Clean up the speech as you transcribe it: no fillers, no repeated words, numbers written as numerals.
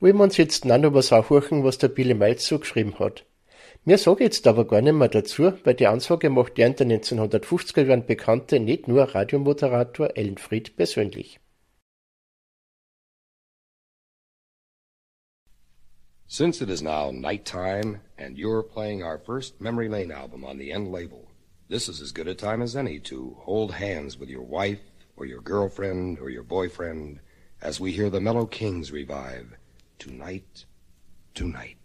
Wollen wir uns jetzt auch noch was anhören, was der Billy Miles so geschrieben hat. Mir sage jetzt aber gar nicht mehr dazu, weil die Ansage macht während der 1950er Jahren bekannte nicht nur Radiomoderator Ellen Fried persönlich. Since it is now nighttime and you're playing our first Memory Lane album on the End label, this is as good a time as any to hold hands with your wife or your girlfriend or your boyfriend as we hear the Mellow Kings revive Tonight, Tonight.